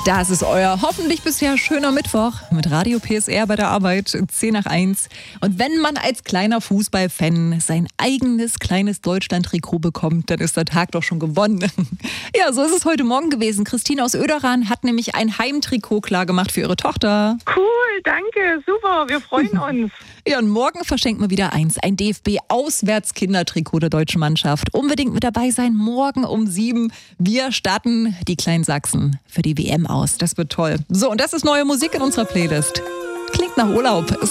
Das ist euer hoffentlich bisher schöner Mittwoch mit Radio PSR bei der Arbeit, 10:01. Und wenn man als kleiner Fußballfan sein eigenes kleines Deutschland-Trikot bekommt, dann ist der Tag doch schon gewonnen. Ja, so ist es heute Morgen gewesen. Christine aus Oederan hat nämlich ein Heimtrikot klargemacht für ihre Tochter. Cool, danke, super, wir freuen uns. Ja, und morgen verschenkt man wieder eins, ein DFB-Auswärtskindertrikot der deutschen Mannschaft. Unbedingt mit dabei sein, morgen um 7. Wir starten die kleinen Sachsen für die WM aus. Das wird toll. So, und das ist neue Musik in unserer Playlist. Klingt nach Urlaub.